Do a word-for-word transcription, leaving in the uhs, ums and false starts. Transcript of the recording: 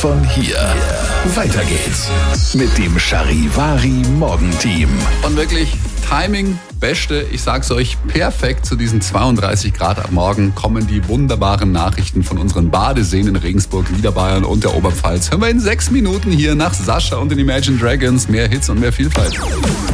von hier. Weiter geht's mit dem Charivari Morgenteam. Und wirklich Timing, beste, ich sag's euch, perfekt zu diesen zweiunddreißig Grad am Morgen kommen die wunderbaren Nachrichten von unseren Badeseen in Regensburg, Niederbayern und der Oberpfalz. Hören wir in sechs Minuten hier nach Sascha und den Imagine Dragons. Mehr Hits und mehr Vielfalt.